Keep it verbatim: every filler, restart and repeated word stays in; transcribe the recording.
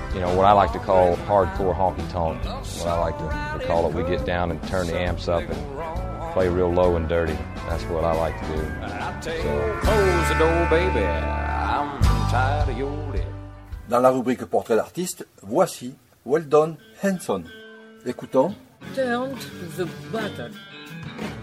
you know, what I like to call hardcore honky-tonk. What I like to, to call it, we get down and turn the amps up and play real low and dirty. That's what I like to do. So. Close the door, baby. I'm tired of your day. Dans la rubrique portrait d'artiste, voici Weldon Henson. Écoutons. Turn the button.